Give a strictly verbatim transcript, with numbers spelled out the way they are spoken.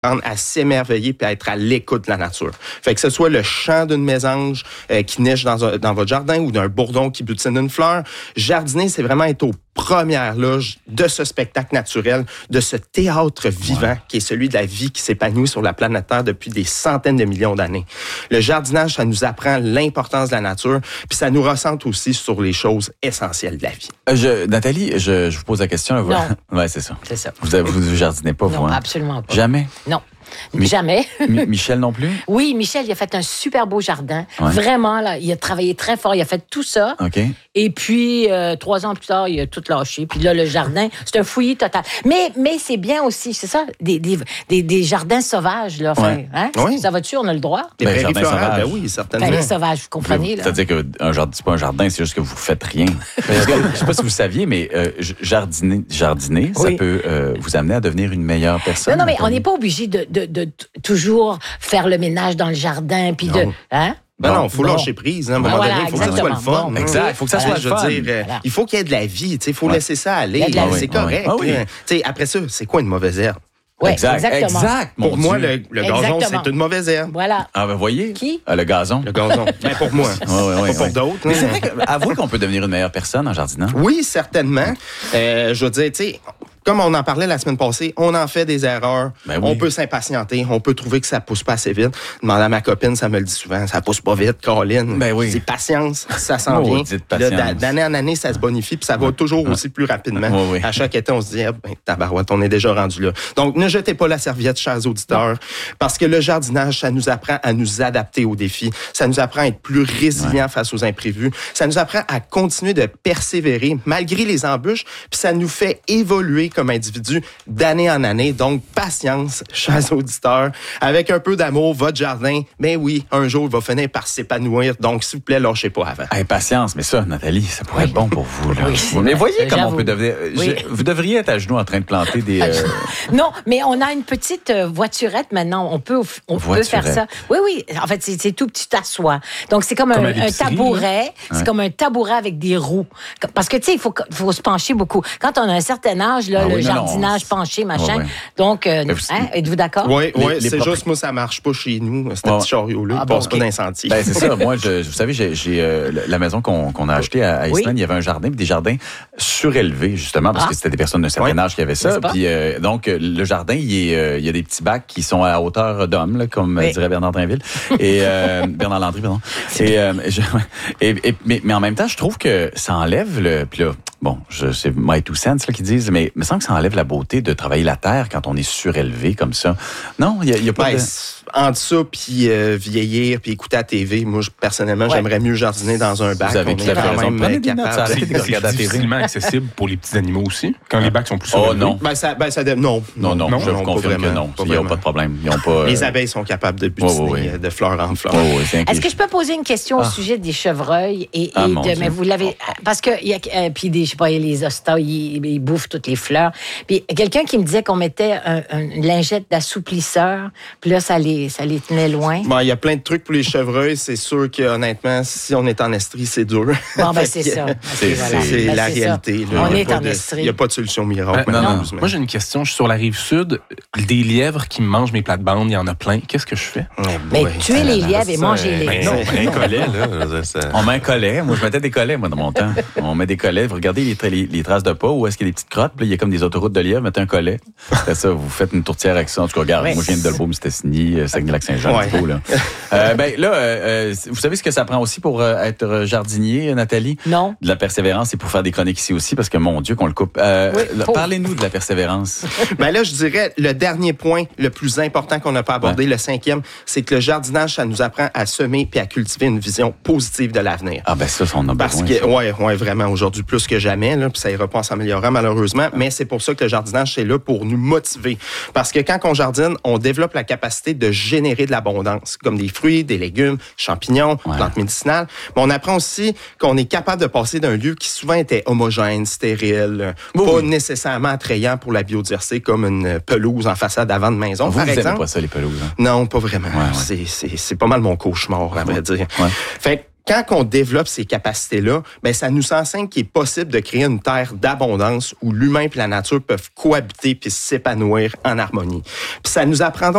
à s'émerveiller puis à être à l'écoute de la nature. Fait que ce soit le chant d'une mésange euh, qui neige dans, un, dans votre jardin ou d'un bourdon qui butine une fleur, jardiner, c'est vraiment être aux premières loges de ce spectacle naturel, de ce théâtre vivant ouais. qui est celui de la vie qui s'épanouit sur la planète Terre depuis des centaines de millions d'années. Le jardinage, ça nous apprend l'importance de la nature, puis ça nous recentre aussi sur les choses essentielles de la vie. Euh, je, Nathalie, je, je vous pose la question. Là, vous... Non. Ouais, c'est ça. C'est ça. Vous ne jardinez pas, non, vous? Non, hein? absolument pas. Jamais? Non. Mi- Jamais. Mi- Michel non plus? Oui, Michel, il a fait un super beau jardin. Ouais. Vraiment, là, il a travaillé très fort. Il a fait tout ça. OK. Et puis, euh, trois ans plus tard, il a tout lâché. Puis là, le jardin, c'est un fouillis total. Mais, mais c'est bien aussi, c'est ça, des, des, des, des jardins sauvages, là. Enfin, Ouais. hein? Oui. Ça va-tu? On a le droit? Les Ben, prairies jardin florales, sauvage. ben oui, certainement. Prairies sauvages, vous comprenez, là? C'est-à-dire que jardin, c'est pas un jardin, c'est juste que vous faites rien. Parce que, je sais pas si vous saviez, mais euh, jardiner, jardiner Oui. ça peut euh, vous amener à devenir une meilleure personne. Non, non, mais on n'est pas obligé de, de, de, de toujours faire le ménage dans le jardin, puis de... Non. Hein? Ben Bon, non, il faut bon. lâcher prise. Hein. À un moment Voilà, donné, il faut que ça soit le exactement. fun. Bon. Exact, il faut que ça Voilà, soit je le veux fun. dire, euh, Voilà. il faut qu'il y ait de la vie. Il faut Ouais. laisser ça aller. Il y a de la là, vie. c'est correct. Ah oui. là. T'sais, après ça, c'est quoi une mauvaise herbe? Ouais, exact, exactement. exact, mon Pour moi, Dieu. le, le gazon, Exactement. c'est une mauvaise herbe. Voilà. Ah, ben voyez. Qui? Ah, le gazon. Le gazon. Ben, pour moi. Ouais, ouais, ouais, pas pour ouais. d'autres. Mais hein. c'est vrai que, avouez qu'on peut devenir une meilleure personne en jardinant. Oui, certainement. Euh, je veux dire, tu sais, comme on en parlait la semaine passée, on en fait des erreurs. Ben oui. On peut s'impatienter. On peut trouver que ça pousse pas assez vite. Demander à ma copine, ça me le dit souvent, ça pousse pas vite, Caroline. Ben oui. C'est patience, ça s'en Oh, vient. dites Puis là, patience. d'a- d'année en année, ça se bonifie, puis ça va toujours aussi plus rapidement. Ouais, ouais. À chaque été, on se dit, ah, ben, tabarouette, on est déjà rendu là. Donc, ne jetez pas la serviette, chers auditeurs, parce que le jardinage, ça nous apprend à nous adapter aux défis. Ça nous apprend à être plus résilients ouais. face aux imprévus. Ça nous apprend à continuer de persévérer malgré les embûches, puis ça nous fait évoluer comme individus d'année en année. Donc, patience, chers auditeurs. Avec un peu d'amour, votre jardin, ben oui, un jour, il va finir par s'épanouir. Donc, s'il vous plaît, lâchez pas avant. Hey, patience, mais ça, Nathalie, ça pourrait Oui. être bon pour vous. Là. Oui, mais c'est voyez vrai, comment j'avoue. on peut devenir... Oui. Je- vous devriez être à genoux en train de planter des... euh, Non, mais on a une petite euh, voiturette maintenant. On peut, on peut faire ça. Oui, oui. En fait, c'est, c'est tout petit, tu t'assois. Donc, c'est comme, Comme un, à un l'épicerie, tabouret. C'est Ouais. comme un tabouret avec des roues. Parce que, tu sais, il faut, faut se pencher beaucoup. Quand on a un certain âge, là, Ah le oui, non, non, jardinage on- penché, machin. Ouais, ouais. Donc, euh, Mais vous- hein, êtes-vous d'accord? Oui, Les- oui, les c'est propri- juste, moi, ça marche pas chez nous, ce Ouais. petit chariot-là. Ah il bon, passe ok. pas d'incendie. Ben, c'est ça. Moi, je, vous savez, j'ai, j'ai euh, la maison qu'on, qu'on a achetée à, à Islande, Oui. il y avait un jardin, puis des jardins surélevés, justement, parce Ah. que c'était des personnes d'un certain Oui. âge qui avaient ça. N'est-ce pas? Puis, euh, donc, euh, le jardin, il, est, euh, il y a des petits bacs qui sont à hauteur d'homme, là, comme Oui. euh, dirait Bernard Drinville. Et, euh, Bernard Landry, pardon. Et, euh, je- et, et- mais, mais en même temps, je trouve que ça enlève le... Puis là, bon, je, c'est my two cents là, qui disent, mais il me semble que ça enlève la beauté de travailler la terre quand on est surélevé comme ça. Non, il n'y a, il y a pas Ben, de... c'est- entre ça, puis euh, vieillir, puis écouter la T V, moi, je- personnellement, Ouais. j'aimerais mieux jardiner dans un bac. Vous avez On tout est à fait quand raison. même Prenez euh, des notes, capable. arrêtez de C'est regarder la T V. difficilement accessible pour les petits animaux aussi, quand les bacs sont plus surélevés. Oh non. Ben, ça, ben, ça, non. Non, non, Non, je vous pas confirme que vraiment, non. pas Il n'y a vraiment. pas de problème. Ils ont pas... euh, Les abeilles sont capables de butiner Ouais, ouais, ouais. euh, de fleur en fleur. ouais, ouais, c'est Est-ce que je peux poser une question Ah. au sujet des chevreuils et, et Ah, mon de, Dieu. mais vous l'avez parce que il y a euh, puis des je sais pas les ostas ils, ils bouffent toutes les fleurs. Puis quelqu'un qui me disait qu'on mettait un, un- une lingette d'assouplisseur, puis là ça les ça les tenait loin. Bon, il y a plein de trucs pour les chevreuils. C'est sûr que, honnêtement, si on est en Estrie, c'est dur. Bon ben Fait c'est que, ça. c'est- Ok, voilà. C'est Ben, la c'est ça. réalité. là. On Il y a est pas en de- Estrie. Il n'y a pas de solution miracle, Euh, non, non. malheureusement. Moi, j'ai une question. Je suis sur la rive sud. Des lièvres qui mangent mes plates-bandes, il y en a plein. Qu'est-ce que je fais? Eh Mais boy. tuez les lièvres et Ça, mangez-les. ben, Non, c'est un collet, là. je veux dire, ça- On met un collet. Moi, je mettais des collets, moi, dans mon temps. On met des collets. Vous regardez les, tra- les, les traces de pas, où est-ce qu'il y a des petites crottes, puis là, il y a comme des autoroutes de lièvre, mettez un collet. Après ça, vous faites une tourtière avec ça. En tout cas, regarde, Ouais. moi, je viens de Dolbeau, Mistassini, euh, Saguenay-Lac-Saint-Jean, Ouais. Thibault, là. Euh, ben, là, euh, euh, vous savez ce que ça prend aussi pour euh, être jardinier, Nathalie? Non. De la persévérance et pour faire des chroniques ici aussi, parce que, mon Dieu, qu'on le coupe. Euh, Oui, là, faut. parlez-nous de la persévérance. Ben là, je dirais, le dernier point, le plus important qu'on n'a pas abordé, le cinquième, c'est que le jardinage, ça nous apprend à semer puis à cultiver une vision positive de l'avenir. Ah, ben, ça, on a Parce besoin. que, ouais, ouais, vraiment, aujourd'hui, plus que jamais, là, puis ça ira pas en s'améliorant, malheureusement, mais c'est pour ça que le jardinage, c'est là pour nous motiver. Parce que quand on jardine, on développe la capacité de générer de l'abondance, comme des fruits, des légumes, champignons, Ouais. plantes médicinales. Mais on apprend aussi qu'on est capable de passer d'un lieu qui souvent était homogène, stérile, Oui, pas oui. nécessairement attrayant pour la biodiversité, comme une pelouse en façade avant de maison, Vous, par vous aimez exemple. pas ça, les pelouses, hein? Non, pas vraiment. Ouais, ouais. C'est, c'est, c'est pas mal mon cauchemar, à vrai dire. Ouais. Fait que quand on développe ces capacités-là, ben ça nous enseigne qu'il est possible de créer une terre d'abondance où l'humain et la nature peuvent cohabiter puis s'épanouir en harmonie. Puis ça nous apprend donc